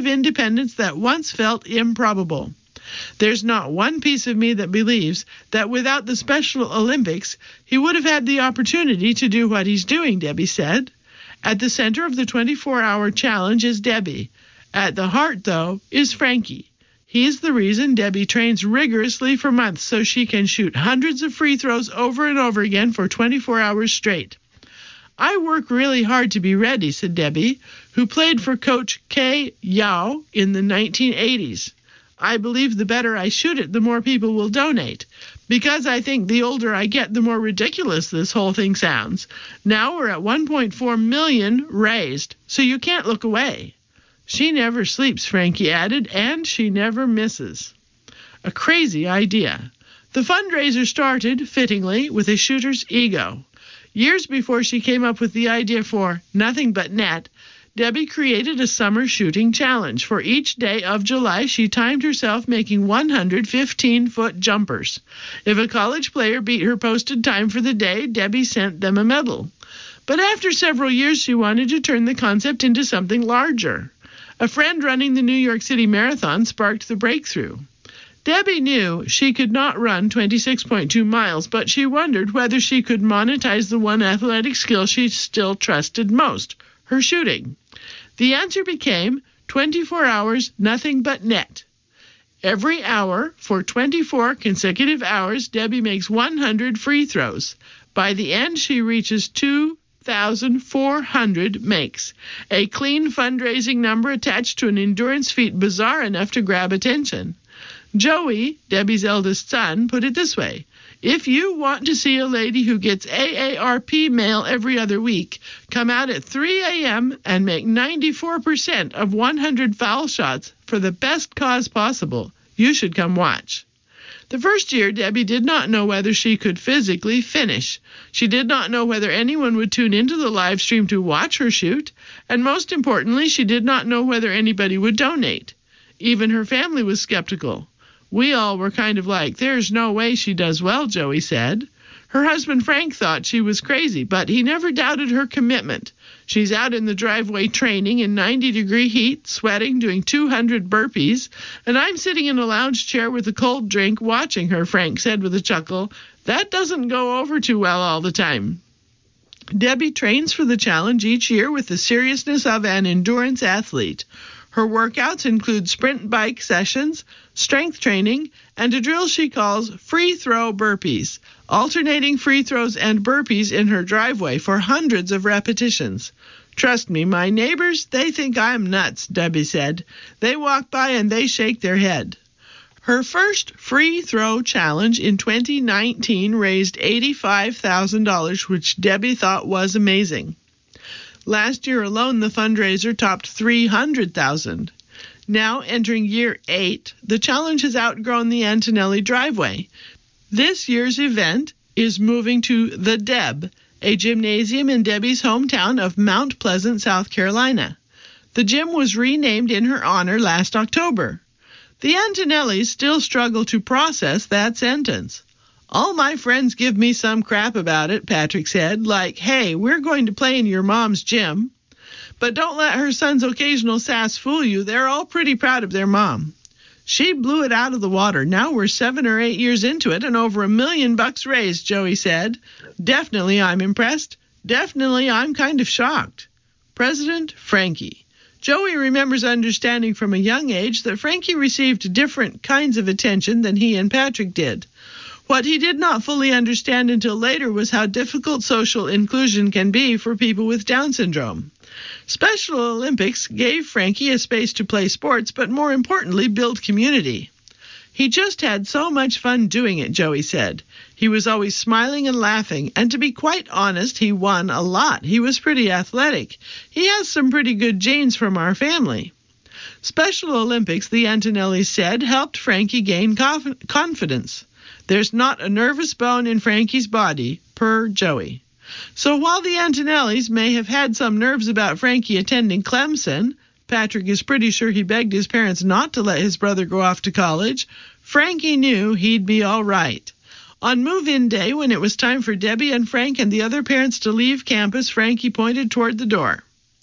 independence that once felt improbable. There's not one piece of me that believes that without the Special Olympics, he would have had the opportunity to do what he's doing, Debbie said. At the center of the 24-hour challenge is Debbie. At the heart, though, is Frankie. He's the reason Debbie trains rigorously for months so she can shoot hundreds of free throws over and over again for 24 hours straight. I work really hard to be ready, said Debbie, who played for Coach Kay Yao in the 1980s. I believe the better I shoot it, the more people will donate. Because I think the older I get, the more ridiculous this whole thing sounds. Now we're at 1.4 million raised, so you can't look away. She never sleeps, Frankie added, and she never misses. A crazy idea. The fundraiser started, fittingly, with a shooter's ego. Years before she came up with the idea for Nothing But Net, Debbie created a summer shooting challenge. For each day of July, she timed herself making 115-foot jumpers. If a college player beat her posted time for the day, Debbie sent them a medal. But after several years, she wanted to turn the concept into something larger. A friend running the New York City Marathon sparked the breakthrough. Debbie knew she could not run 26.2 miles, but she wondered whether she could monetize the one athletic skill she still trusted most, her shooting. The answer became 24 hours, nothing but net. Every hour, for 24 consecutive hours, Debbie makes 100 free throws. By the end, she reaches 2,400 makes, a clean fundraising number attached to an endurance feat bizarre enough to grab attention. Joey, Debbie's eldest son, put it this way: if you want to see a lady who gets AARP mail every other week, come out at 3 a.m. and make 94% of 100 foul shots for the best cause possible. You should come watch. The first year, Debbie did not know whether she could physically finish. She did not know whether anyone would tune into the live stream to watch her shoot, and most importantly, she did not know whether anybody would donate. Even her family was skeptical. We all were kind of like, there's no way she does well, Joey said. Her husband Frank thought she was crazy, but he never doubted her commitment. She's out in the driveway training in 90-degree heat, sweating, doing 200 burpees, and I'm sitting in a lounge chair with a cold drink watching her, Frank said with a chuckle. That doesn't go over too well all the time. Debbie trains for the challenge each year with the seriousness of an endurance athlete. Her workouts include sprint bike sessions, strength training, and a drill she calls free throw burpees, alternating free throws and burpees in her driveway for hundreds of repetitions. Trust me, my neighbors, they think I'm nuts, Debbie said. They walk by and they shake their head. Her first free throw challenge in 2019 raised $85,000, which Debbie thought was amazing. Last year alone, the fundraiser topped $300,000. Now, entering year 8, the challenge has outgrown the Antonelli driveway. This year's event is moving to The Deb, a gymnasium in Debbie's hometown of Mount Pleasant, South Carolina. The gym was renamed in her honor last October. The Antonellis still struggle to process that sentence. All my friends give me some crap about it, Patrick said, like, hey, we're going to play in your mom's gym. But don't let her son's occasional sass fool you. They're all pretty proud of their mom. She blew it out of the water. Now we're 7 or 8 years into it and over $1 million raised, Joey said. Definitely I'm impressed. Definitely I'm kind of shocked. President Frankie. Joey remembers understanding from a young age that Frankie received different kinds of attention than he and Patrick did. What he did not fully understand until later was how difficult social inclusion can be for people with Down syndrome. Special Olympics gave Frankie a space to play sports, but more importantly, build community. He just had so much fun doing it, Joey said. He was always smiling and laughing, and to be quite honest, he won a lot. He was pretty athletic. He has some pretty good genes from our family. Special Olympics, the Antonellis said, helped Frankie gain confidence. There's not a nervous bone in Frankie's body, per Joey. So while the Antonellis may have had some nerves about Frankie attending Clemson, Patrick is pretty sure he begged his parents not to let his brother go off to college, Frankie knew he'd be all right. On move-in day, when it was time for Debbie and Frank and the other parents to leave campus, Frankie pointed toward the door.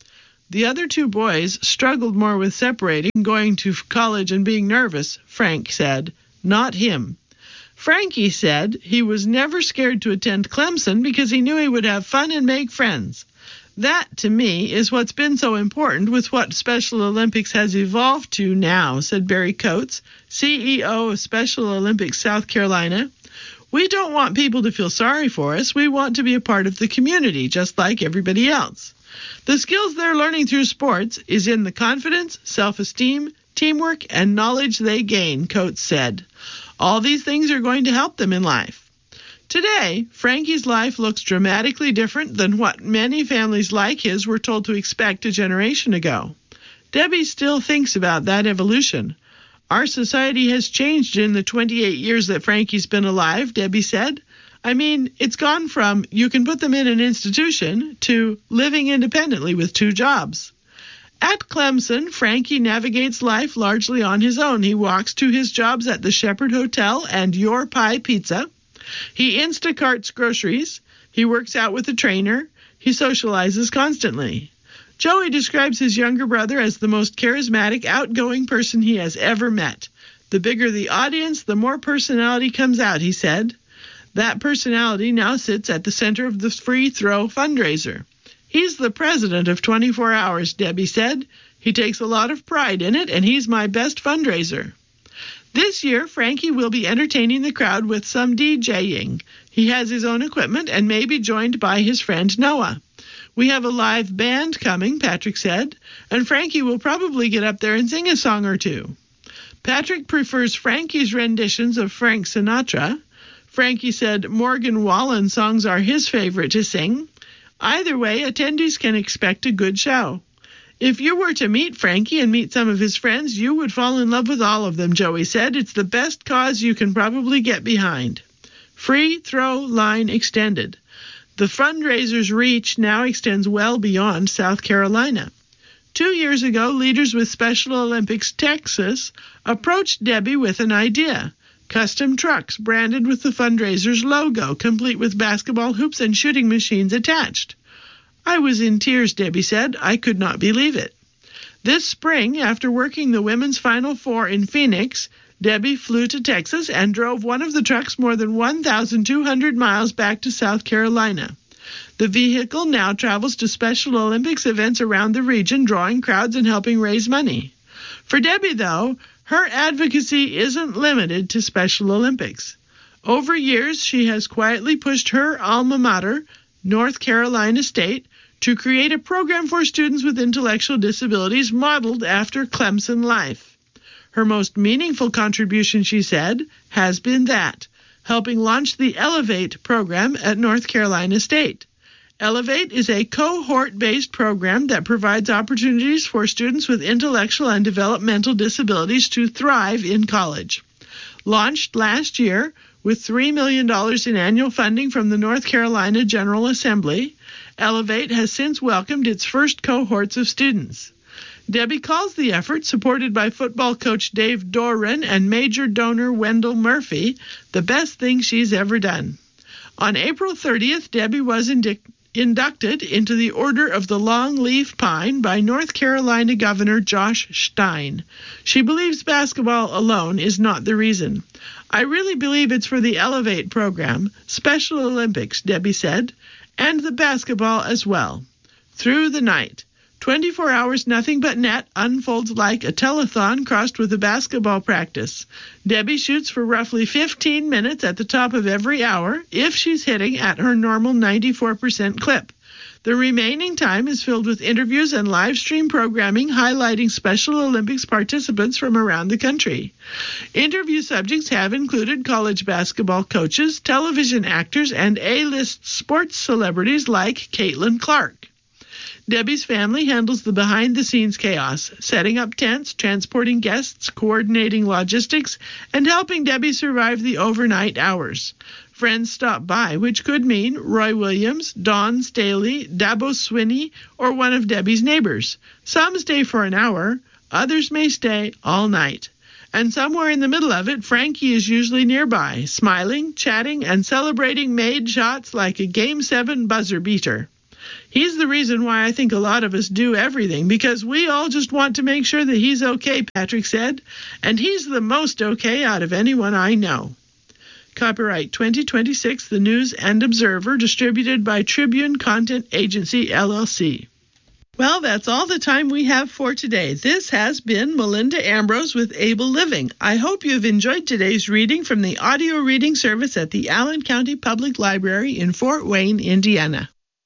The other two boys struggled more with separating, going to college and being nervous, Frank said. Not him. Frankie said he was never scared to attend Clemson because he knew he would have fun and make friends. That, to me, is what's been so important with what Special Olympics has evolved to now, said Barry Coates, CEO of Special Olympics South Carolina. We don't want people to feel sorry for us. We want to be a part of the community, just like everybody else. The skills they're learning through sports is in the confidence, self-esteem, teamwork, and knowledge they gain, Coates said. All these things are going to help them in life. Today, Frankie's life looks dramatically different than what many families like his were told to expect a generation ago. Debbie still thinks about that evolution. Our society has changed in the 28 years that Frankie's been alive, Debbie said. I mean, it's gone from you can put them in an institution to living independently with 2 jobs. At Clemson, Frankie navigates life largely on his own. He walks to his jobs at the Shepherd Hotel and Your Pie Pizza. He Instacarts groceries. He works out with a trainer. He socializes constantly. Joey describes his younger brother as the most charismatic, outgoing person he has ever met. The bigger the audience, the more personality comes out, he said. That personality now sits at the center of the free throw fundraiser. He's the president of 24 Hours, Debbie said. He takes a lot of pride in it, and he's my best fundraiser. This year, Frankie will be entertaining the crowd with some DJing. He has his own equipment and may be joined by his friend Noah. We have a live band coming, Patrick said, and Frankie will probably get up there and sing a song or two. Patrick prefers Frankie's renditions of Frank Sinatra. Frankie said Morgan Wallen songs are his favorite to sing. Either way, attendees can expect a good show. If you were to meet Frankie and meet some of his friends, you would fall in love with all of them, Joey said. It's the best cause you can probably get behind. Free throw line extended. The fundraiser's reach now extends well beyond South Carolina. 2 years ago, leaders with Special Olympics Texas approached Debbie with an idea. Custom trucks branded with the fundraiser's logo, complete with basketball hoops and shooting machines attached. I was in tears, Debbie said. I could not believe it. This spring, after working the women's Final Four in Phoenix, Debbie flew to Texas and drove one of the trucks more than 1,200 miles back to South Carolina. The vehicle now travels to Special Olympics events around the region, drawing crowds and helping raise money. For Debbie, though, her advocacy isn't limited to Special Olympics. Over years, she has quietly pushed her alma mater, North Carolina State, to create a program for students with intellectual disabilities modeled after Clemson life. Her most meaningful contribution, she said, has been that, helping launch the Elevate program at North Carolina State. Elevate is a cohort-based program that provides opportunities for students with intellectual and developmental disabilities to thrive in college. Launched last year with $3 million in annual funding from the North Carolina General Assembly, Elevate has since welcomed its first cohorts of students. Debbie calls the effort, supported by football coach Dave Doran and major donor Wendell Murphy, the best thing she's ever done. On April 30th, Debbie was inducted into the Order of the Longleaf Pine by North Carolina Governor Josh Stein. She believes basketball alone is not the reason. I really believe it's for the Elevate program, Special Olympics, Debbie said, and the basketball as well. Through the night, 24 hours nothing but net unfolds like a telethon crossed with a basketball practice. Debbie shoots for roughly 15 minutes at the top of every hour if she's hitting at her normal 94% clip. The remaining time is filled with interviews and live stream programming highlighting Special Olympics participants from around the country. Interview subjects have included college basketball coaches, television actors, and A-list sports celebrities like Caitlin Clark. Debbie's family handles the behind-the-scenes chaos, setting up tents, transporting guests, coordinating logistics, and helping Debbie survive the overnight hours. Friends stop by, which could mean Roy Williams, Dawn Staley, Dabo Swinney, or one of Debbie's neighbors. Some stay for an hour, others may stay all night. And somewhere in the middle of it, Frankie is usually nearby, smiling, chatting, and celebrating made shots like a Game 7 buzzer beater. He's the reason why I think a lot of us do everything, because we all just want to make sure that he's okay, Patrick said. And he's the most okay out of anyone I know. Copyright 2026, The News and Observer, distributed by Tribune Content Agency, LLC. Well, that's all the time we have for today. This has been Melinda Ambrose with Able Living. I hope you've enjoyed today's reading from the audio reading service at the Allen County Public Library in Fort Wayne, Indiana.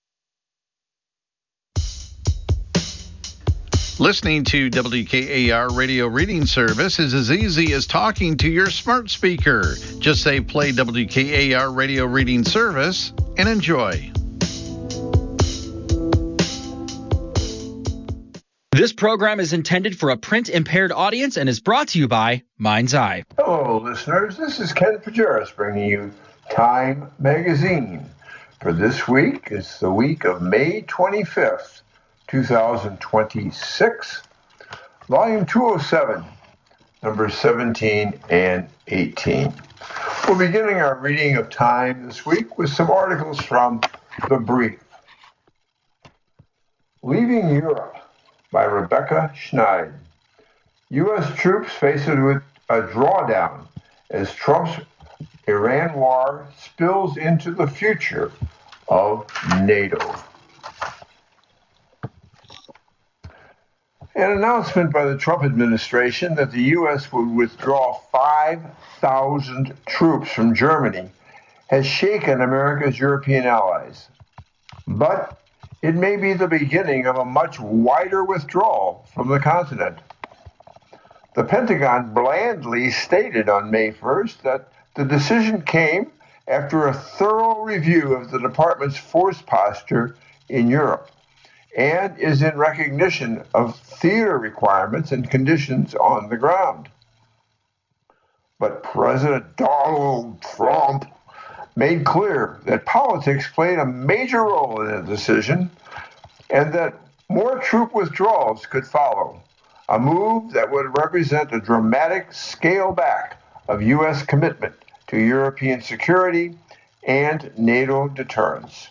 Listening to WKAR Radio Reading Service is as easy as talking to your smart speaker. Just say play WKAR Radio Reading Service and enjoy. This program is intended for a print-impaired audience and is brought to you by Mind's Eye. Hello, listeners. This is Ken Pajeris bringing you Time Magazine. For this week, it's the week of May 25th, 2026, Volume 207, numbers 17 and 18. We're beginning our reading of Time this week with some articles from The Brief. Leaving Europe by Rebecca Schneid. U.S. troops faced with a drawdown as Trump's Iran war spills into the future of NATO. An announcement by the Trump administration that the U.S. would withdraw 5,000 troops from Germany has shaken America's European allies. But it may be the beginning of a much wider withdrawal from the continent. The Pentagon blandly stated on May 1st that the decision came after a thorough review of the department's force posture in Europe and is in recognition of theater requirements and conditions on the ground. But President Donald Trump made clear that politics played a major role in the decision and that more troop withdrawals could follow, a move that would represent a dramatic scale back of U.S. commitment to European security and NATO deterrence.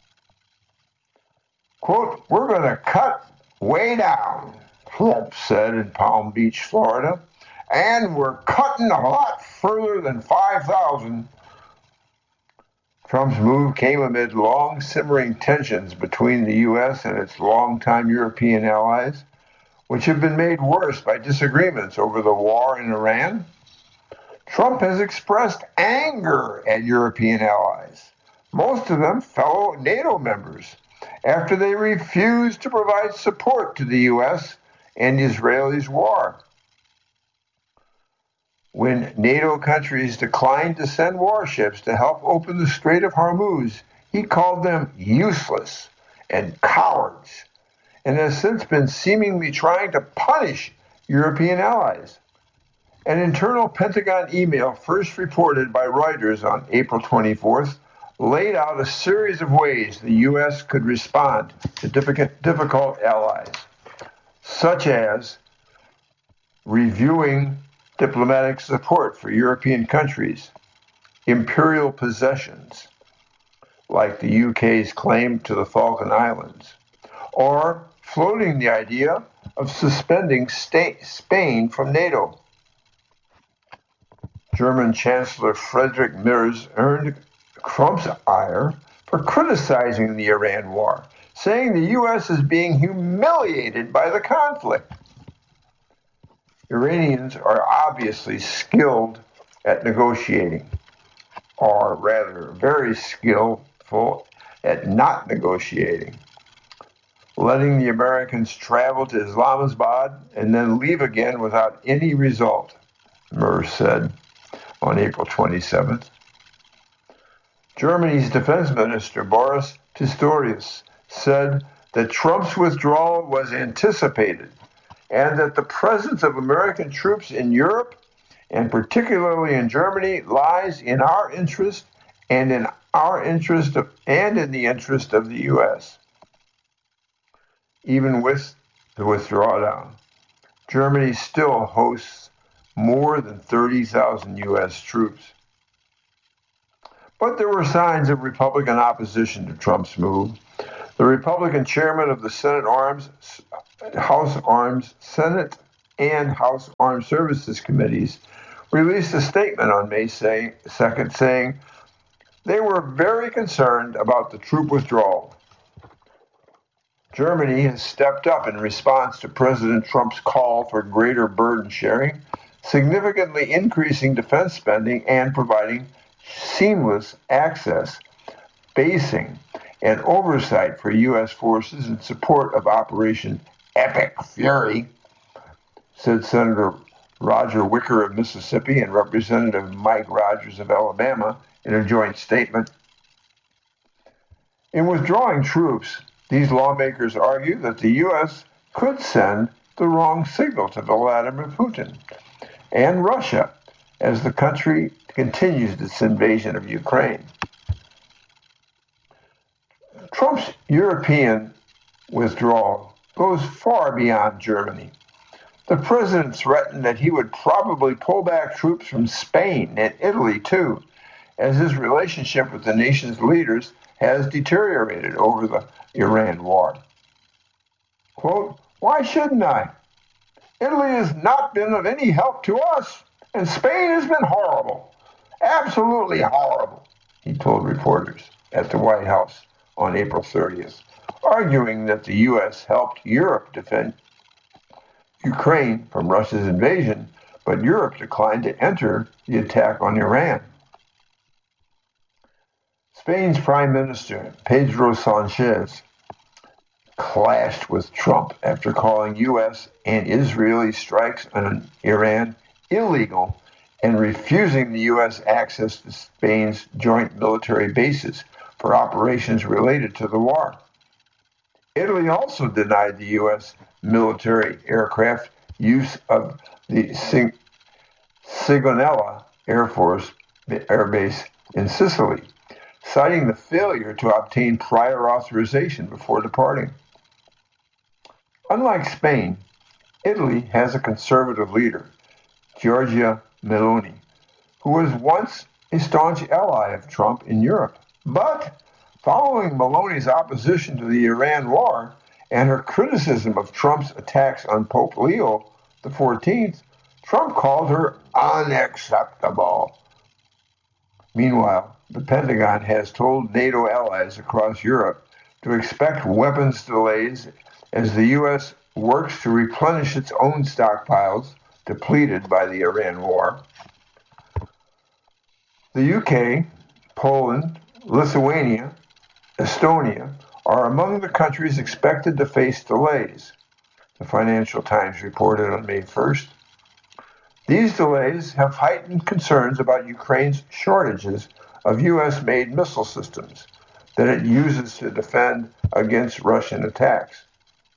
Quote, "We're going to cut way down," Trump said in Palm Beach, Florida, "and we're cutting a lot further than 5,000. Trump's move came amid long simmering tensions between the U.S. and its longtime European allies, which have been made worse by disagreements over the war in Iran. Trump has expressed anger at European allies, most of them fellow NATO members, after they refused to provide support to the U.S. and Israel's war. When NATO countries declined to send warships to help open the Strait of Hormuz, he called them useless and cowards, and has since been seemingly trying to punish European allies. An internal Pentagon email first reported by Reuters on April 24th laid out a series of ways the U.S. could respond to difficult allies, such as reviewing diplomatic support for European countries, imperial possessions, like the UK's claim to the Falkland Islands, or floating the idea of suspending Spain from NATO. German Chancellor Friedrich Merz earned Trump's ire for criticizing the Iran war, saying the U.S. is being humiliated by the conflict. Iranians are obviously skilled at negotiating, or rather, very skillful at not negotiating, letting the Americans travel to Islamabad and then leave again without any result, Merz said on April 27th. Germany's defense minister, Boris Pistorius, said that Trump's withdrawal was anticipated and that the presence of American troops in Europe, and particularly in Germany, lies in our interest and in the interest of the U.S. Even with the withdrawal, Germany still hosts more than 30,000 U.S. troops. But there were signs of Republican opposition to Trump's move. The Republican chairman of the Senate and House Armed Services Committees released a statement on May 2nd saying they were very concerned about the troop withdrawal. Germany has stepped up in response to President Trump's call for greater burden sharing, significantly increasing defense spending and providing seamless access, basing, and oversight for U.S. forces in support of Operation Epic Fury, said Senator Roger Wicker of Mississippi and Representative Mike Rogers of Alabama in a joint statement. In withdrawing troops, these lawmakers argue that the U.S. could send the wrong signal to Vladimir Putin and Russia as the country continues its invasion of Ukraine. Trump's European withdrawal goes far beyond Germany. The president threatened that he would probably pull back troops from Spain and Italy too, as his relationship with the nation's leaders has deteriorated over the Iran war. Quote, "Why shouldn't I? Italy has not been of any help to us, and Spain has been horrible, absolutely horrible," he told reporters at the White House on April 30th, arguing that the U.S. helped Europe defend Ukraine from Russia's invasion, but Europe declined to enter the attack on Iran. Spain's Prime Minister, Pedro Sanchez, clashed with Trump after calling U.S. and Israeli strikes on Iran illegal and refusing the U.S. access to Spain's joint military bases for operations related to the war. Italy also denied the U.S. military aircraft use of the Sigonella Air Base in Sicily, citing the failure to obtain prior authorization before departing. Unlike Spain, Italy has a conservative leader, Giorgia Meloni, who was once a staunch ally of Trump in Europe. But following Meloni's opposition to the Iran war and her criticism of Trump's attacks on Pope Leo XIV, Trump called her unacceptable. Meanwhile, the Pentagon has told NATO allies across Europe to expect weapons delays as the U.S. works to replenish its own stockpiles depleted by the Iran war. The UK, Poland, Lithuania, Estonia are among the countries expected to face delays, the Financial Times reported on May 1st. These delays have heightened concerns about Ukraine's shortages of U.S.-made missile systems that it uses to defend against Russian attacks.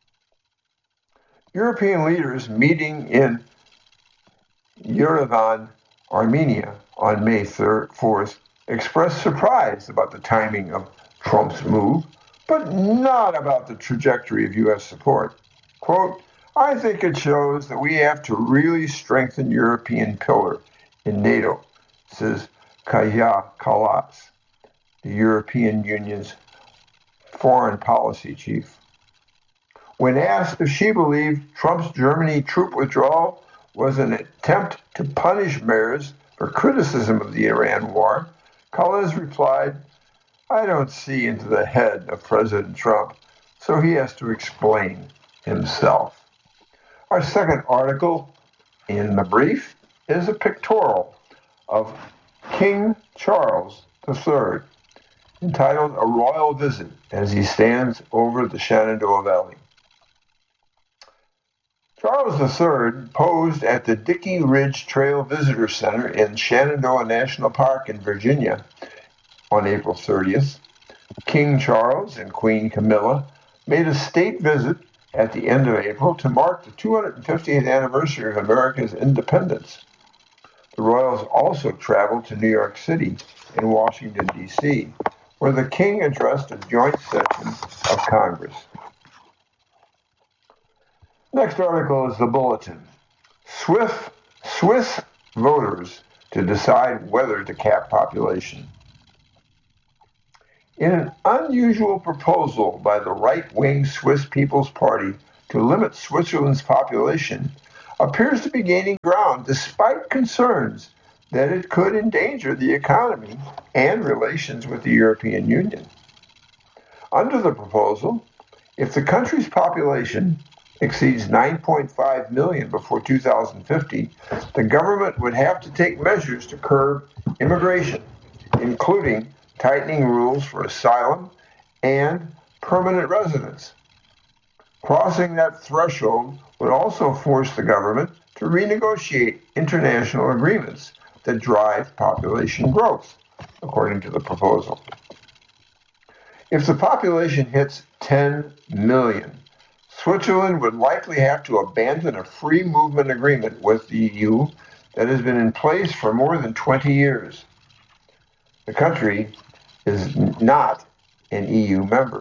European leaders meeting in Yerevan, Armenia on May 4th expressed surprise about the timing of Trump's move, but not about the trajectory of U.S. support. Quote, "I think it shows that we have to really strengthen European pillar in NATO," says Kaja Kallas, the European Union's foreign policy chief. When asked if she believed Trump's Germany troop withdrawal was an attempt to punish mayors for criticism of the Iran war, Kallas replied, "I don't see into the head of President Trump, so he has to explain himself." Our second article in the brief is a pictorial of King Charles III, entitled "A Royal Visit," as he stands over the Shenandoah Valley. Charles III posed at the Dickey Ridge Trail Visitor Center in Shenandoah National Park in Virginia on April 30th. King Charles and Queen Camilla made a state visit at the end of April to mark the 250th anniversary of America's independence. The royals also traveled to New York City and Washington, D.C., where the king addressed a joint session of Congress. Next article is the Bulletin. Swiss voters to decide whether to cap population. In an unusual proposal by the right-wing Swiss People's Party to limit Switzerland's population, appears to be gaining ground despite concerns that it could endanger the economy and relations with the European Union. Under the proposal, if the country's population exceeds 9.5 million before 2050, the government would have to take measures to curb immigration, including tightening rules for asylum and permanent residence. Crossing that threshold would also force the government to renegotiate international agreements that drive population growth, according to the proposal. If the population hits 10 million, Switzerland would likely have to abandon a free movement agreement with the EU that has been in place for more than 20 years. The country is not an EU member.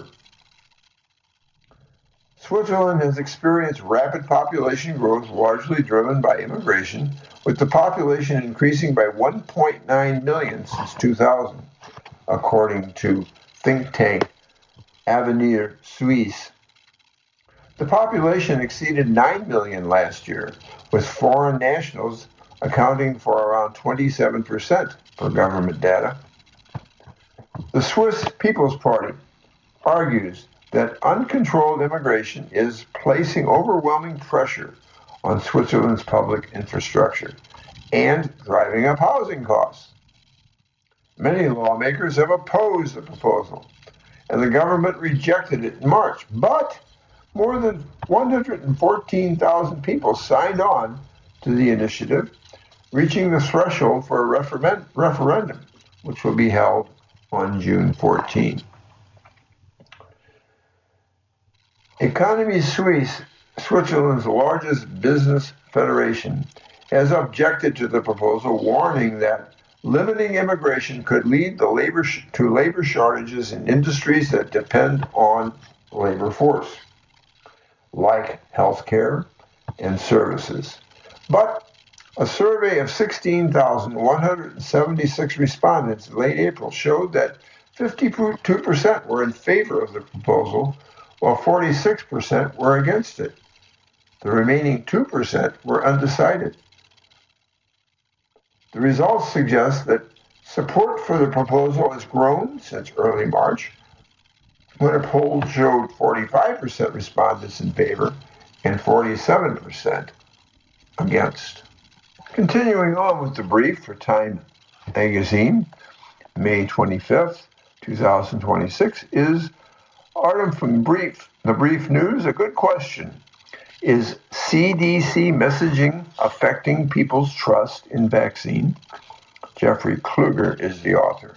Switzerland has experienced rapid population growth, largely driven by immigration, with the population increasing by 1.9 million since 2000, according to think tank Avenir Suisse. The population exceeded 9 million last year, with foreign nationals accounting for around 27% per government data. The Swiss People's Party argues that uncontrolled immigration is placing overwhelming pressure on Switzerland's public infrastructure and driving up housing costs. Many lawmakers have opposed the proposal, and the government rejected it in March, but more than 114,000 people signed on to the initiative, reaching the threshold for a referendum, which will be held on June 14. Economie Suisse, Switzerland's largest business federation, has objected to the proposal, warning that limiting immigration could lead to labor shortages in industries that depend on labor force, like healthcare and services. But a survey of 16,176 respondents in late April showed that 52% were in favor of the proposal, while 46% were against it. The remaining 2% were undecided. The results suggest that support for the proposal has grown since early March, when a poll showed 45% respondents in favor and 47% against. Continuing on with the brief for Time Magazine, May 25th, 2026, is Artem from the Brief News. A good question. Is CDC messaging affecting people's trust in vaccine? Jeffrey Kluger is the author.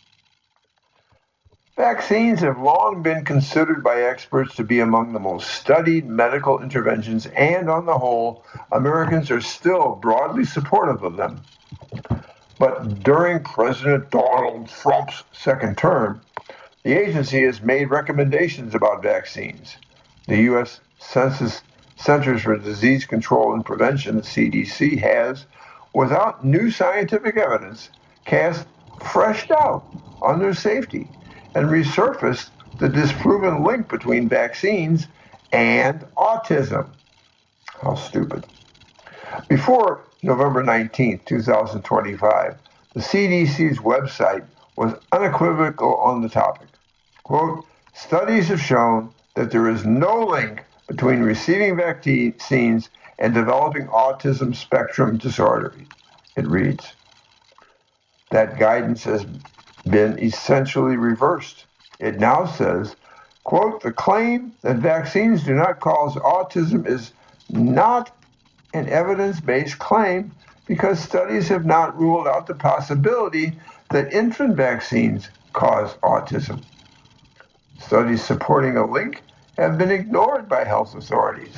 Vaccines have long been considered by experts to be among the most studied medical interventions, and on the whole, Americans are still broadly supportive of them. But during President Donald Trump's second term, the agency has made recommendations about vaccines. The U.S. Centers for Disease Control and Prevention, the CDC, has, without new scientific evidence, cast fresh doubt on their safety and resurfaced the disproven link between vaccines and autism. How stupid. Before November 19, 2025, the CDC's website was unequivocal on the topic. Quote, studies have shown that there is no link between receiving vaccines and developing autism spectrum disorder, it reads. That guidance has been essentially reversed. It now says, quote, the claim that vaccines do not cause autism is not an evidence-based claim because studies have not ruled out the possibility that infant vaccines cause autism. Studies supporting a link have been ignored by health authorities.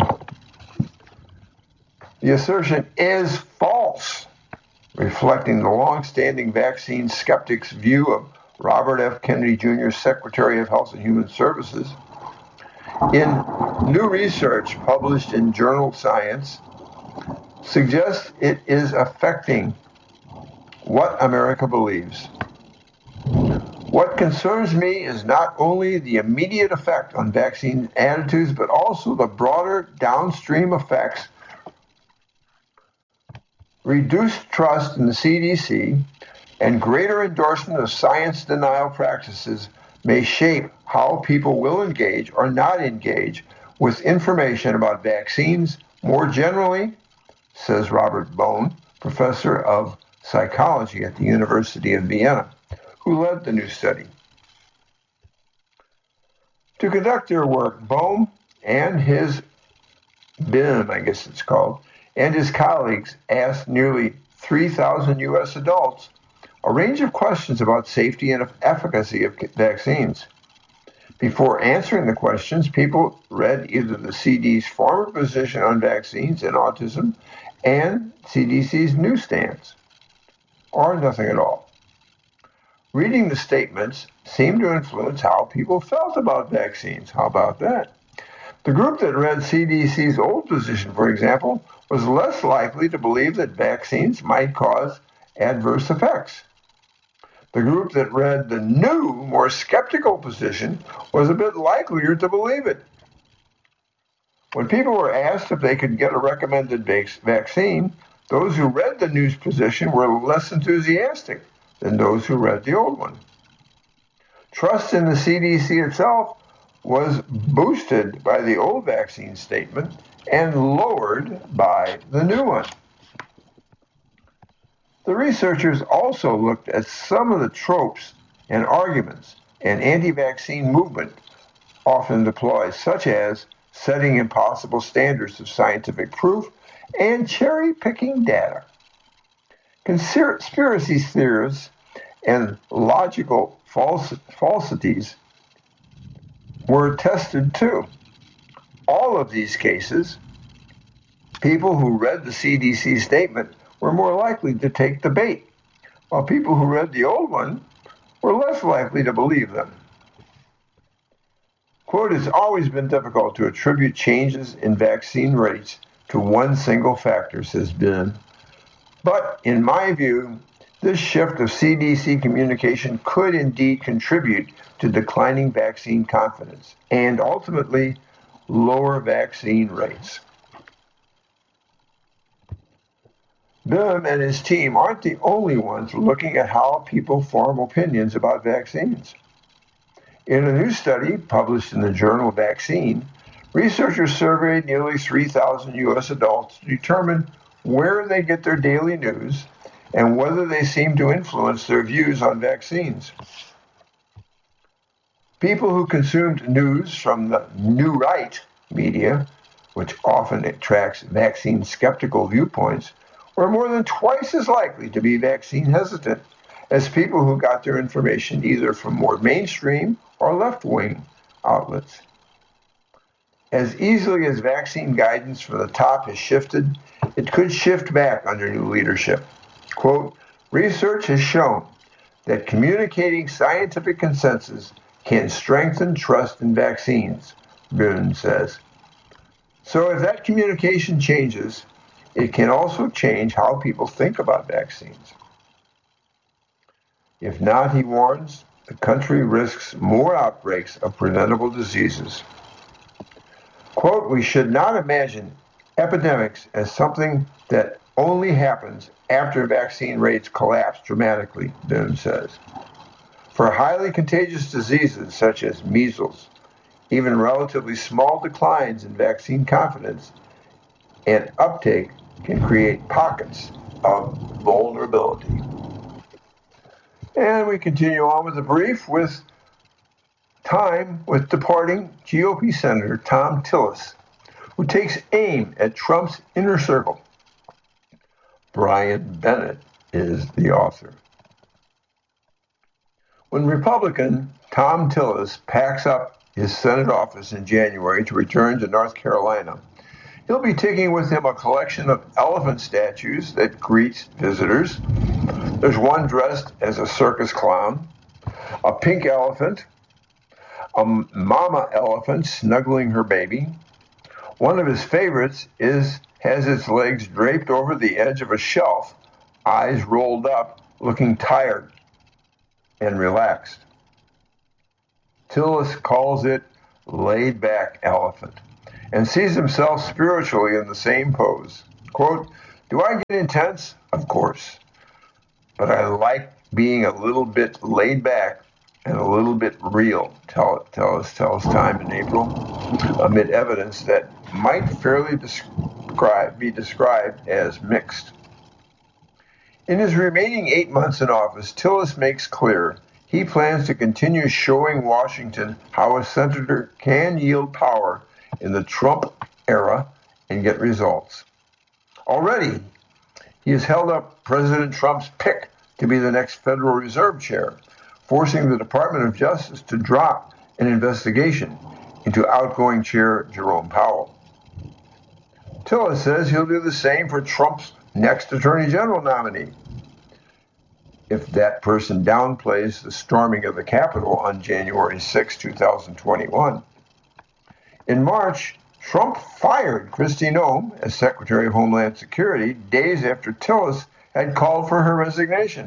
The assertion is false, reflecting the long-standing vaccine skeptics' view of Robert F. Kennedy Jr., Secretary of Health and Human Services. In new research published in Journal Science, suggests it is affecting what America believes. What concerns me is not only the immediate effect on vaccine attitudes, but also the broader downstream effects. Reduced trust in the CDC and greater endorsement of science denial practices may shape how people will engage or not engage with information about vaccines more generally, says Robert Bone, professor of psychology at the University of Vienna, who led the new study. To conduct their work, Bohm and his BIM, I guess it's called, and his colleagues asked nearly 3,000 U.S. adults a range of questions about safety and efficacy of vaccines. Before answering the questions, people read either the CDC's former position on vaccines and autism and CDC's new stance, or nothing at all. Reading the statements seemed to influence how people felt about vaccines. How about that? The group that read CDC's old position, for example, was less likely to believe that vaccines might cause adverse effects. The group that read the new, more skeptical position was a bit likelier to believe it. When people were asked if they could get a recommended vaccine, those who read the new position were less enthusiastic than those who read the old one. Trust in the CDC itself was boosted by the old vaccine statement and lowered by the new one. The researchers also looked at some of the tropes and arguments an anti-vaccine movement often deploys, such as setting impossible standards of scientific proof and cherry-picking data. Conspiracy theories and logical falsities were tested too. All of these cases, people who read the CDC statement were more likely to take the bait, while people who read the old one were less likely to believe them. Quote, it's always been difficult to attribute changes in vaccine rates to one single factor, says Ben. But in my view, this shift of CDC communication could indeed contribute to declining vaccine confidence and ultimately lower vaccine rates. Bim and his team aren't the only ones looking at how people form opinions about vaccines. In a new study published in the journal Vaccine, researchers surveyed nearly 3,000 U.S. adults to determine where they get their daily news and whether they seem to influence their views on vaccines. People who consumed news from the New Right media, which often attracts vaccine-skeptical viewpoints, were more than twice as likely to be vaccine hesitant as people who got their information either from more mainstream or left-wing outlets. As easily as vaccine guidance from the top has shifted, it could shift back under new leadership. Quote, research has shown that communicating scientific consensus can strengthen trust in vaccines, Boone says. So if that communication changes, it can also change how people think about vaccines. If not, he warns, the country risks more outbreaks of preventable diseases. Quote, we should not imagine epidemics as something that only happens after vaccine rates collapse dramatically, Boone says. For highly contagious diseases such as measles, even relatively small declines in vaccine confidence and uptake can create pockets of vulnerability. And we continue on with the brief with departing GOP Senator Thom Tillis, who takes aim at Trump's inner circle. Brian Bennett is the author. When Republican Thom Tillis packs up his Senate office in January to return to North Carolina, he'll be taking with him a collection of elephant statues that greets visitors. There's one dressed as a circus clown, a pink elephant, a mama elephant snuggling her baby. One of his favorites has its legs draped over the edge of a shelf, eyes rolled up, looking tired and relaxed. Tillis calls it laid-back elephant and sees himself spiritually in the same pose. Quote, "Do I get intense? Of course. But I like being a little bit laid back and a little bit real," Tillis tells Time in April, amid evidence that might fairly be described as mixed. In his remaining 8 months in office, Tillis makes clear he plans to continue showing Washington how a senator can yield power in the Trump era and get results. Already, he has held up President Trump's pick to be the next Federal Reserve chair, forcing the Department of Justice to drop an investigation into outgoing Chair Jerome Powell. Tillis says he'll do the same for Trump's next Attorney General nominee, if that person downplays the storming of the Capitol on January 6, 2021. In March, Trump fired Kristi Noem as Secretary of Homeland Security days after Tillis had called for her resignation.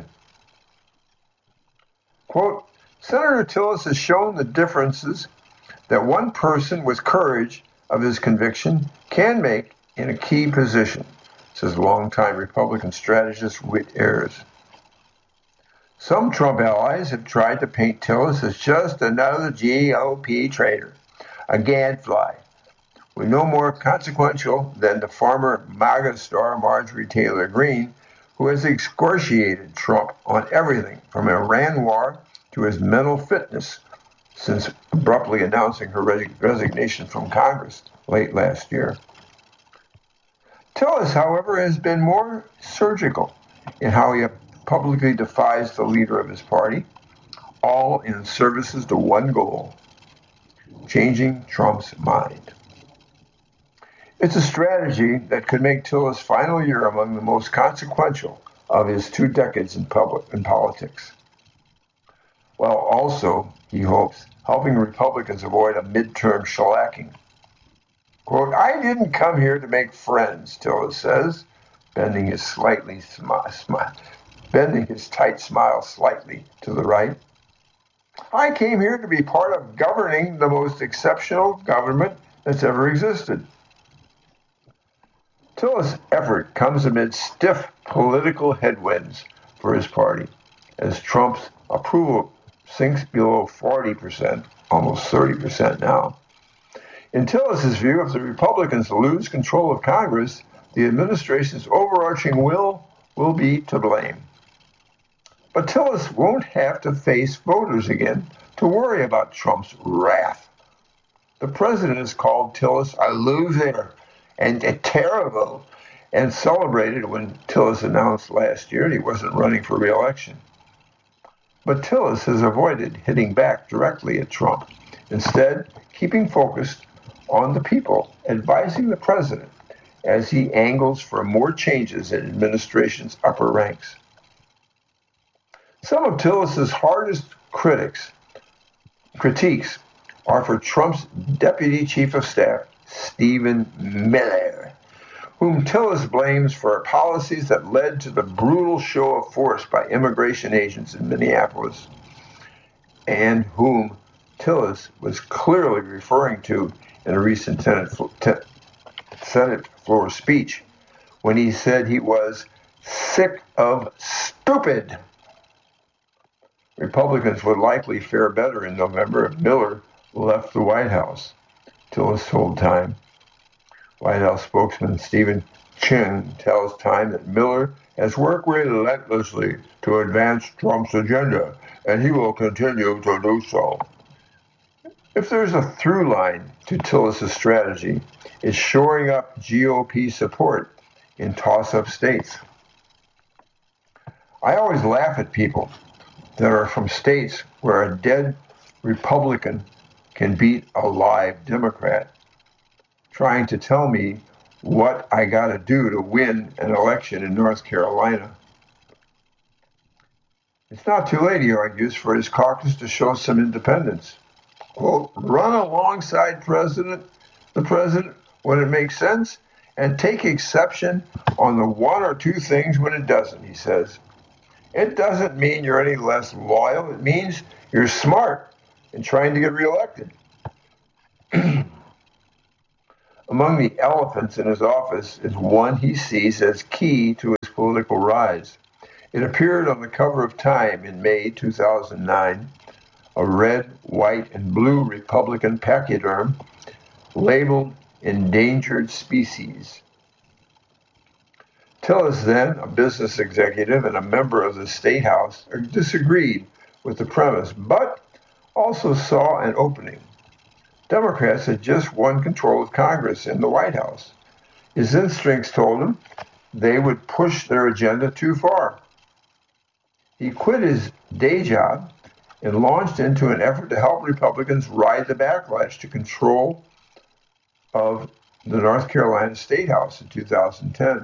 Quote, "Senator Tillis has shown the differences that one person with courage of his conviction can make in a key position," says longtime Republican strategist Whit Ayers. Some Trump allies have tried to paint Tillis as just another GOP traitor, a gadfly, with no more consequential than the former MAGA star Marjorie Taylor Greene, who has excoriated Trump on everything from Iran war to his mental fitness since abruptly announcing her resignation from Congress late last year. Tillis, however, has been more surgical in how he publicly defies the leader of his party, all in services to one goal: changing Trump's mind. It's a strategy that could make Tillis' final year among the most consequential of his 2 decades in politics, while also, he hopes, helping Republicans avoid a midterm shellacking. Quote, "I didn't come here to make friends," Tillis says, bending his tight smile slightly to the right. "I came here to be part of governing the most exceptional government that's ever existed." Tillis' effort comes amid stiff political headwinds for his party, as Trump's approval sinks below 40%, almost 30% now. In Tillis' view, if the Republicans lose control of Congress, the administration's overarching will be to blame. But Tillis won't have to face voters again to worry about Trump's wrath. The president has called Tillis a loser and terrible, and celebrated when Tillis announced last year he wasn't running for re-election. But Tillis has avoided hitting back directly at Trump, instead keeping focused on the people, advising the president as he angles for more changes in administration's upper ranks. Some of Tillis' hardest critiques are for Trump's Deputy Chief of Staff, Stephen Miller, whom Tillis blames for policies that led to the brutal show of force by immigration agents in Minneapolis, and whom Tillis was clearly referring to in a recent Senate floor speech when he said he was sick of stupid. Republicans would likely fare better in November if Miller left the White House, Tillis told Time. White House spokesman Stephen Chin tells Time that Miller has worked relentlessly to advance Trump's agenda, and he will continue to do so. If there's a through line to Tillis' strategy, it's shoring up GOP support in toss-up states. I always laugh at people that are from states where a dead Republican can beat a live Democrat, trying to tell me what I got to do to win an election in North Carolina. It's not too late, he argues, for his caucus to show some independence. Quote, run alongside the president when it makes sense, and take exception on the one or two things when it doesn't, he says. It doesn't mean you're any less loyal. It means you're smart and trying to get reelected. Among the elephants in his office is one he sees as key to his political rise. It appeared on the cover of Time in May 2009, a red, white, and blue Republican pachyderm labeled Endangered Species. Tillis, then a business executive and a member of the State House, disagreed with the premise, but also saw an opening. Democrats had just won control of Congress and the White House. His instincts told him they would push their agenda too far. He quit his day job and launched into an effort to help Republicans ride the backlash to control of the North Carolina State House in 2010.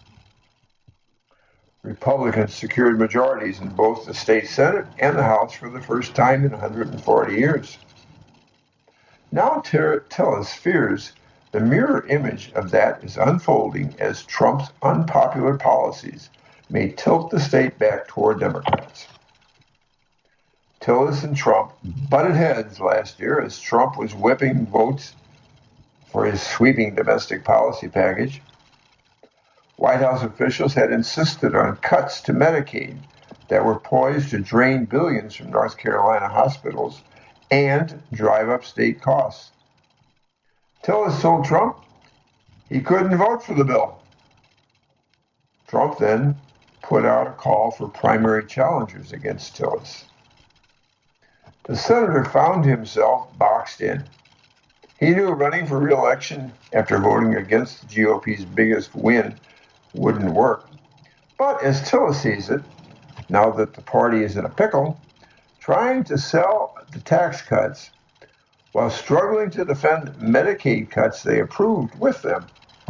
Republicans secured majorities in both the state Senate and the House for the first time in 140 years. Now Tillis fears the mirror image of that is unfolding as Trump's unpopular policies may tilt the state back toward Democrats. Tillis and Trump butted heads last year as Trump was whipping votes for his sweeping domestic policy package. White House officials had insisted on cuts to Medicaid that were poised to drain billions from North Carolina hospitals and drive up state costs. Tillis told Trump he couldn't vote for the bill. Trump then put out a call for primary challengers against Tillis. The senator found himself boxed in. He knew running for re-election after voting against the GOP's biggest win wouldn't work. But as Tillis sees it, now that the party is in a pickle, trying to sell the tax cuts while struggling to defend Medicaid cuts they approved with them.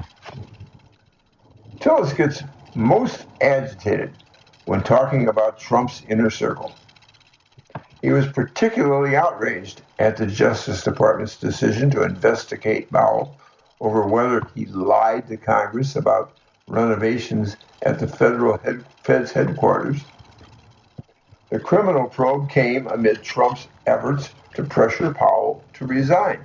Tillis gets most agitated when talking about Trump's inner circle. He was particularly outraged at the Justice Department's decision to investigate Powell over whether he lied to Congress about renovations at the Fed's headquarters. The criminal probe came amid Trump's efforts to pressure Powell to resign.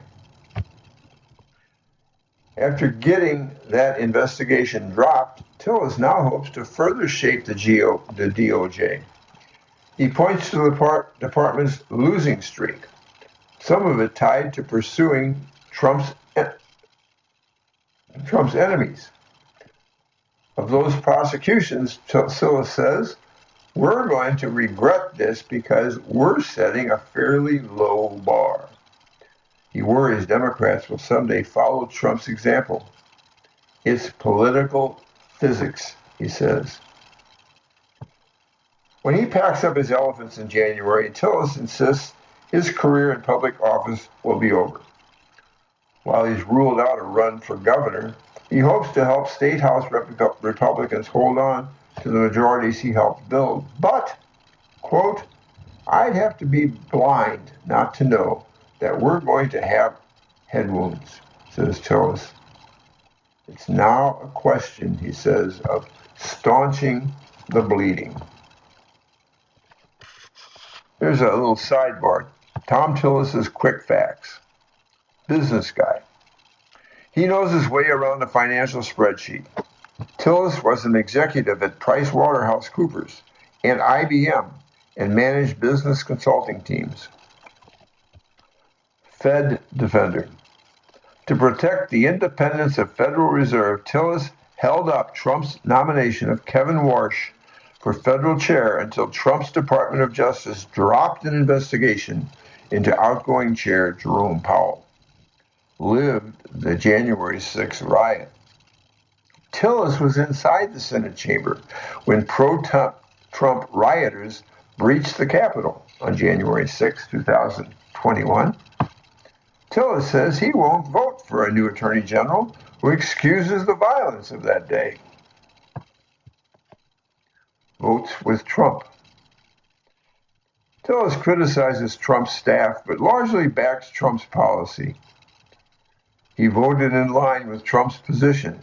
After getting that investigation dropped, Tillis now hopes to further shape the DOJ. He points to the department's losing streak, some of it tied to pursuing Trump's enemies. Of those prosecutions, Tillis says, we're going to regret this because we're setting a fairly low bar. He worries Democrats will someday follow Trump's example. It's political physics, he says. When he packs up his elephants in January, Tillis insists his career in public office will be over. While he's ruled out a run for governor, he hopes to help State House Republicans hold on to the majorities he helped build. But, quote, I'd have to be blind not to know that we're going to have head wounds, says Tillis. It's now a question, he says, of staunching the bleeding. Here's a little sidebar. Tom Tillis's quick facts. Business guy. He knows his way around a financial spreadsheet. Tillis was an executive at PricewaterhouseCoopers and IBM and managed business consulting teams. Fed defender. To protect the independence of Federal Reserve, Tillis held up Trump's nomination of Kevin Warsh for federal chair until Trump's Department of Justice dropped an investigation into outgoing chair Jerome Powell. Lived the January 6th riot. Tillis was inside the Senate chamber when pro-Trump rioters breached the Capitol on January 6, 2021. Tillis says he won't vote for a new attorney general who excuses the violence of that day. Votes with Trump. Tillis criticizes Trump's staff, but largely backs Trump's policy. He voted in line with Trump's position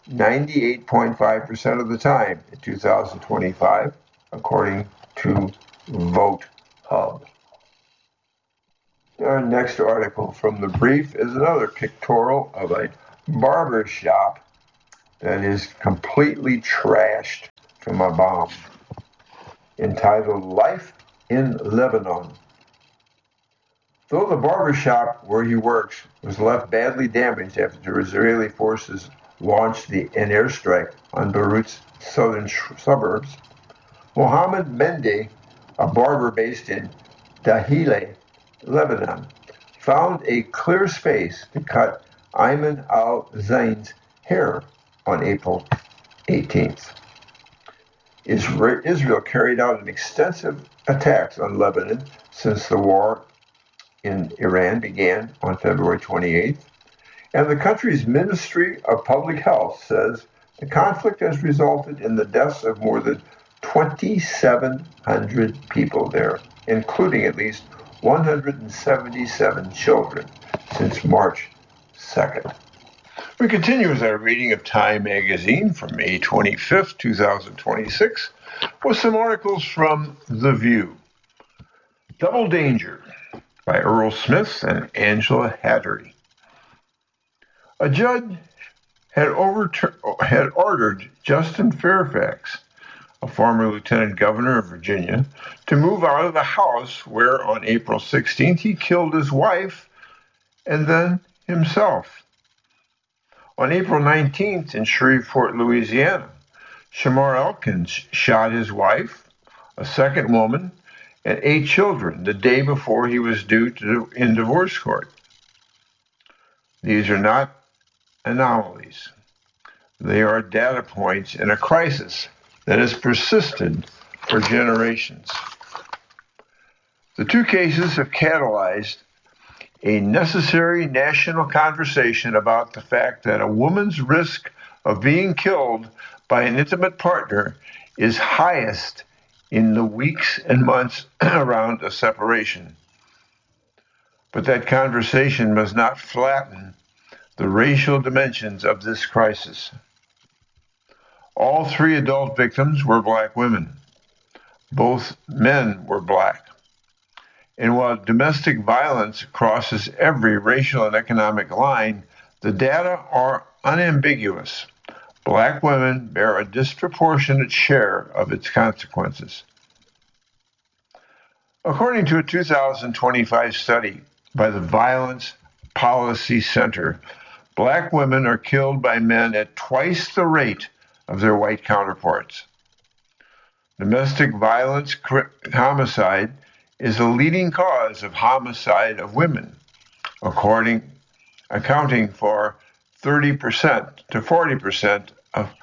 98.5% of the time in 2025, according to VoteHub. Our next article from The Brief is another pictorial of a barber shop that is completely trashed from a bomb, entitled Life in Lebanon. Though the barber shop where he works was left badly damaged after Israeli forces launched an airstrike on Beirut's southern suburbs, Mohammed Mende, a barber based in Dahile, Lebanon, found a clear space to cut Ayman al-Zain's hair on April 18th. Israel carried out an extensive attacks on Lebanon since the war in Iran began on February 28th, and the country's Ministry of Public Health says the conflict has resulted in the deaths of more than 2,700 people there, including at least 177 children since March 2nd. We continue with our reading of Time magazine from May 25th, 2026, with some articles from The View. Double Danger by Earl Smith and Angela Hattery. A judge had ordered Justin Fairfax, a former lieutenant governor of Virginia, to move out of the house where on April 16th he killed his wife and then himself. On April 19th in Shreveport, Louisiana, Shamar Elkins shot his wife, a second woman, and 8 children the day before he was due in divorce court. These are not anomalies. They are data points in a crisis that has persisted for generations. The 2 cases have catalyzed a necessary national conversation about the fact that a woman's risk of being killed by an intimate partner is highest in the weeks and months around a separation. But that conversation must not flatten the racial dimensions of this crisis. All 3 adult victims were black women. Both men were black. And while domestic violence crosses every racial and economic line, the data are unambiguous. Black women bear a disproportionate share of its consequences. According to a 2025 study by the Violence Policy Center, black women are killed by men at twice the rate of their white counterparts. Domestic violence homicide is the leading cause of homicide of women, accounting for 30% to 40% of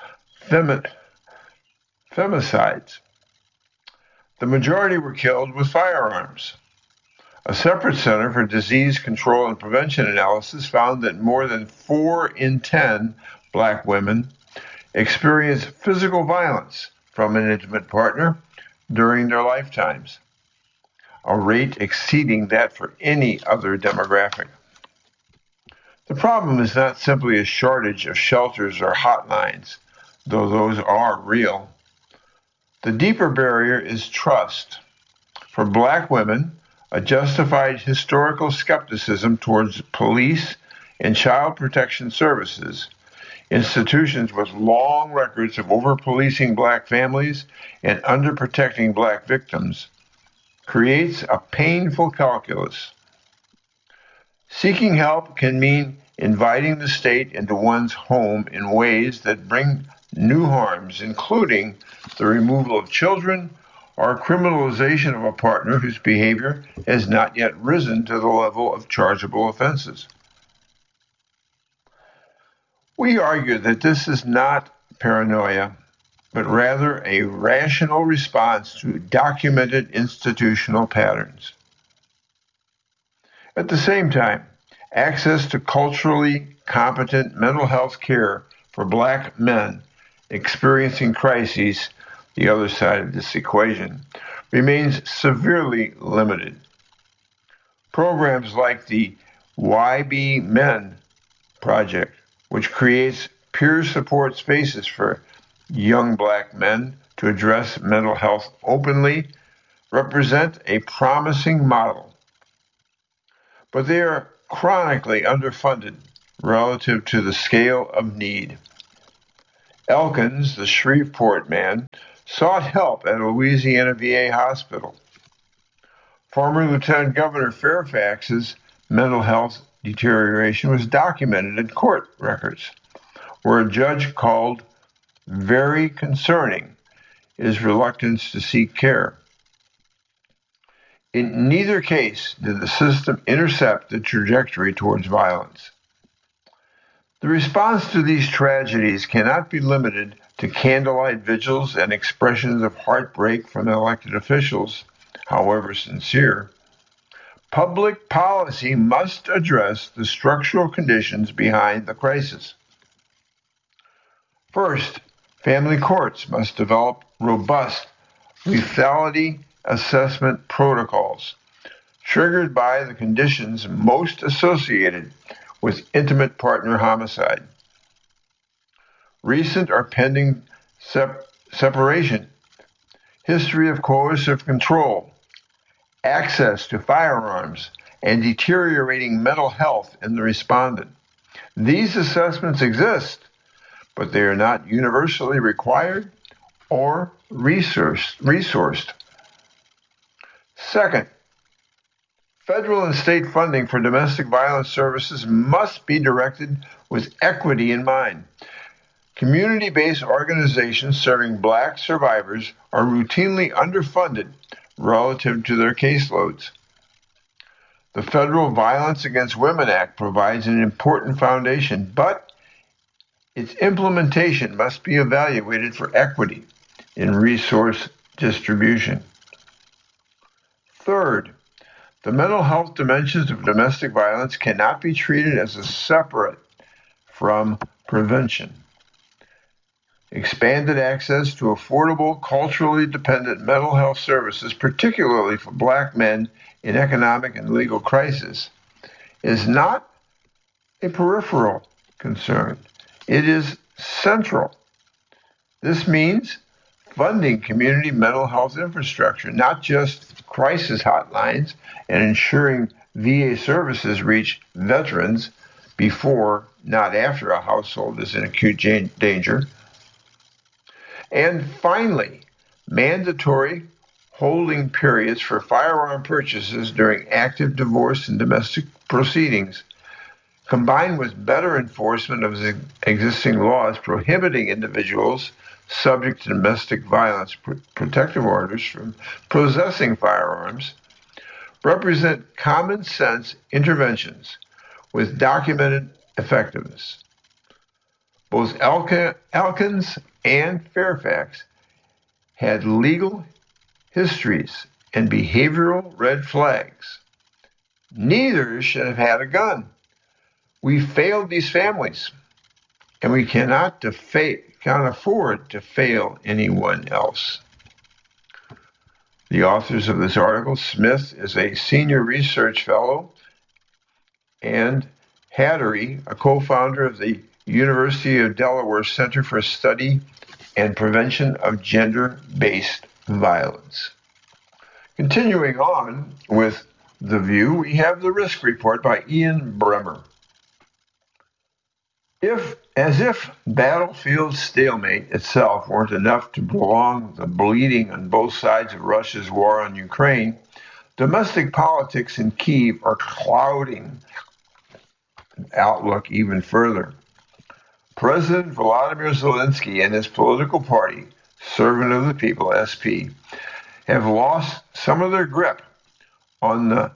femicides. The majority were killed with firearms. A separate Center for Disease Control and Prevention analysis found that more than 4 in 10 black women experience physical violence from an intimate partner during their lifetimes, a rate exceeding that for any other demographic. The problem is not simply a shortage of shelters or hotlines, though those are real. The deeper barrier is trust. For black women, a justified historical skepticism towards police and child protection services, institutions with long records of over-policing black families and under-protecting black victims, creates a painful calculus. Seeking help can mean inviting the state into one's home in ways that bring new harms, including the removal of children or criminalization of a partner whose behavior has not yet risen to the level of chargeable offenses. We argue that this is not paranoia, but rather a rational response to documented institutional patterns. At the same time, access to culturally competent mental health care for black men experiencing crises, the other side of this equation, remains severely limited. Programs like the YB Men Project, which creates peer support spaces for young black men to address mental health openly, represent a promising model. but they are chronically underfunded relative to the scale of need. Elkins, the Shreveport man, sought help at a Louisiana VA hospital. Former Lieutenant Governor Fairfax's mental health deterioration was documented in court records, where a judge called very concerning his reluctance to seek care. In neither case did the system intercept the trajectory towards violence. The response to these tragedies cannot be limited to candlelight vigils and expressions of heartbreak from elected officials, however sincere. Public policy must address the structural conditions behind the crisis. First, family courts must develop robust lethality assessment protocols triggered by the conditions most associated with intimate partner homicide. Recent or pending separation, history of coercive control, access to firearms, and deteriorating mental health in the respondent. These assessments exist, but they are not universally required or resourced. Second, federal and state funding for domestic violence services must be directed with equity in mind. Community-based organizations serving Black survivors are routinely underfunded relative to their caseloads. The Federal Violence Against Women Act provides an important foundation, but its implementation must be evaluated for equity in resource distribution. Third, the mental health dimensions of domestic violence cannot be treated as a separate from prevention. Expanded access to affordable, culturally dependent mental health services, particularly for Black men in economic and legal crisis, is not a peripheral concern. It is central. This means funding community mental health infrastructure, not just crisis hotlines, and ensuring VA services reach veterans before, not after, a household is in acute danger. And finally, mandatory holding periods for firearm purchases during active divorce and domestic proceedings, combined with better enforcement of the existing laws prohibiting individuals subject to domestic violence protective orders from possessing firearms, represent common sense interventions with documented effectiveness. Both Elkins and Fairfax had legal histories and behavioral red flags. Neither should have had a gun. We failed these families, and we cannot afford to fail anyone else. The authors of this article, Smith is a senior research fellow, and Hattery, a co-founder of the University of Delaware Center for Study and Prevention of Gender-Based Violence. Continuing on with The View, we have the Risk Report by Ian Bremmer. As if battlefield stalemate itself weren't enough to prolong the bleeding on both sides of Russia's war on Ukraine, domestic politics in Kyiv are clouding the outlook even further. President Volodymyr Zelensky and his political party, Servant of the People, SP, have lost some of their grip on the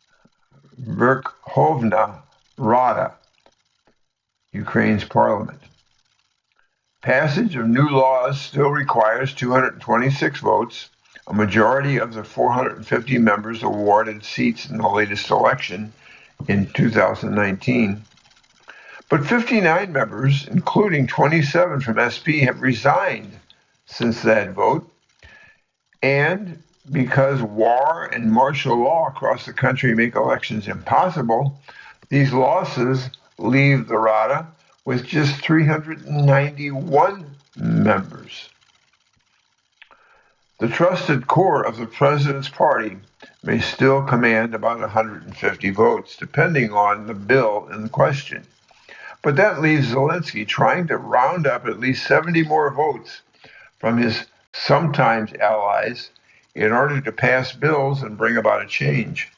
Verkhovna Rada, Ukraine's parliament. Passage of new laws still requires 226 votes, a majority of the 450 members awarded seats in the latest election in 2019. But 59 members, including 27 from SP, have resigned since that vote. And because war and martial law across the country make elections impossible, these losses leave the Rada with just 391 members. The trusted core of the president's party, may still command about 150 votes, depending on the bill in question. But that leaves Zelensky trying to round up at least 70 more votes from his sometimes allies in order to pass bills and bring about a change.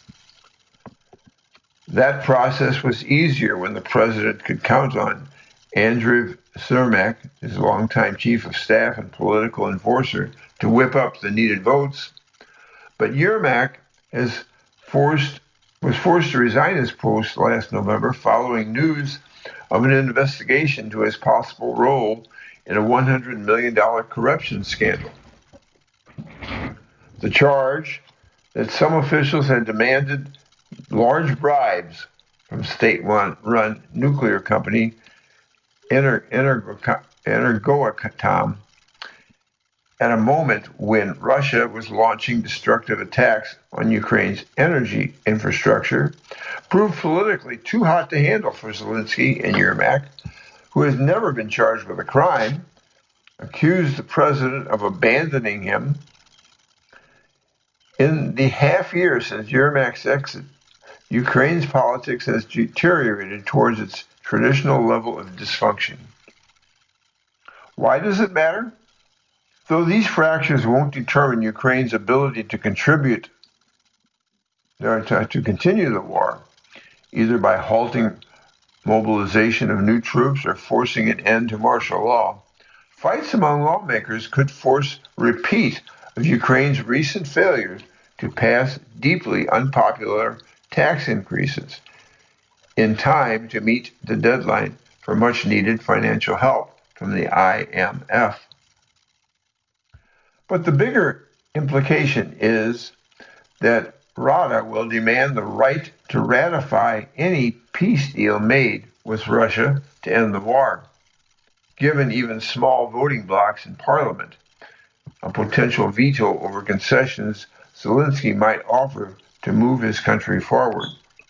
That process was easier when the president could count on Andriy Yermak, his longtime chief of staff and political enforcer, to whip up the needed votes. But Yermak was forced to resign his post last November following news of an investigation to his possible role in a $100 million corruption scandal. The charge that some officials had demanded large bribes from state-run nuclear company Energoatom at a moment when Russia was launching destructive attacks on Ukraine's energy infrastructure proved politically too hot to handle for Zelensky and Yermak, who has never been charged with a crime, accused the president of abandoning him. In the half year since Yermak's exit, Ukraine's politics has deteriorated towards its traditional level of dysfunction. Why does it matter? Though these fractures won't determine Ukraine's ability to contribute or to continue the war, either by halting mobilization of new troops or forcing an end to martial law, fights among lawmakers could force repeat of Ukraine's recent failures to pass deeply unpopular tax increases in time to meet the deadline for much-needed financial help from the IMF. But the bigger implication is that Rada will demand the right to ratify any peace deal made with Russia to end the war, given even small voting blocs in parliament, a potential veto over concessions Zelensky might offer to move his country forward.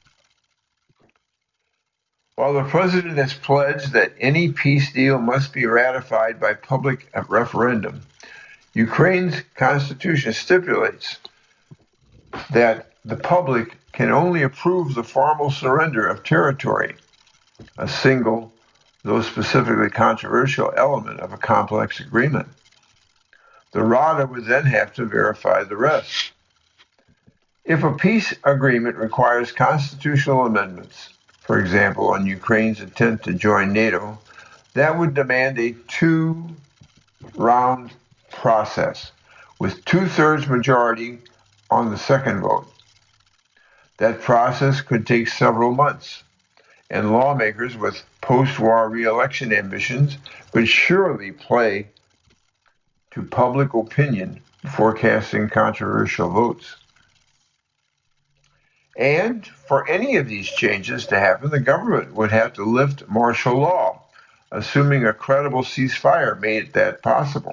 While the president has pledged that any peace deal must be ratified by public referendum, Ukraine's constitution stipulates that the public can only approve the formal surrender of territory, a single, though specifically controversial element of a complex agreement. The Rada would then have to verify the rest. If a peace agreement requires constitutional amendments, for example, on Ukraine's intent to join NATO, that would demand a two-round process with two-thirds majority on the second vote. That process could take several months, and lawmakers with post-war re-election ambitions would surely play to public opinion before casting controversial votes. And for any of these changes to happen, the government would have to lift martial law, assuming a credible ceasefire made that possible.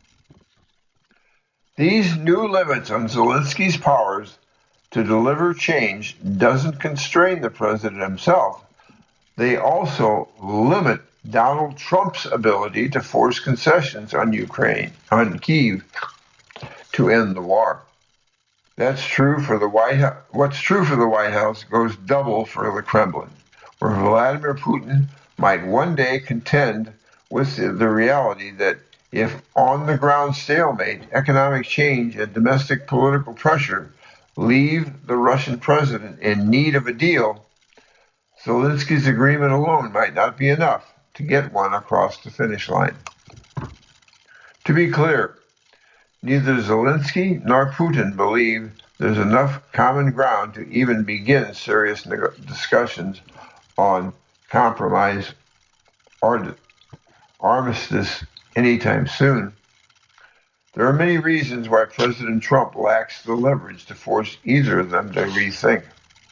These new limits on Zelensky's powers to deliver change doesn't constrain the president himself. They also limit Donald Trump's ability to force concessions on Kyiv, to end the war. That's true for the White House. What's true for the White House goes double for the Kremlin, where Vladimir Putin might one day contend with the reality that if on-the-ground stalemate, economic change, and domestic political pressure leave the Russian president in need of a deal, Zelensky's agreement alone might not be enough to get one across the finish line. To be clear, neither Zelensky nor Putin believe there's enough common ground to even begin serious discussions on compromise or armistice anytime soon. There are many reasons why President Trump lacks the leverage to force either of them to rethink.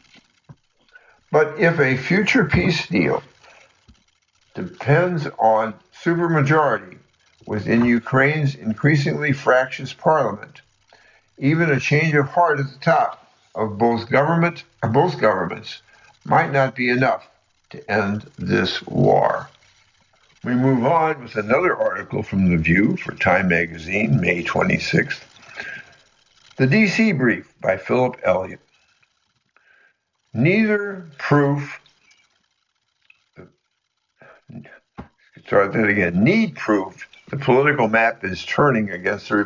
But if a future peace deal depends on supermajority within Ukraine's increasingly fractious parliament, even a change of heart at the top of both governments might not be enough to end this war. We move on with another article from The View for Time magazine, May 26th. The D.C. Brief by Philip Elliott. Need proof the political map is turning against the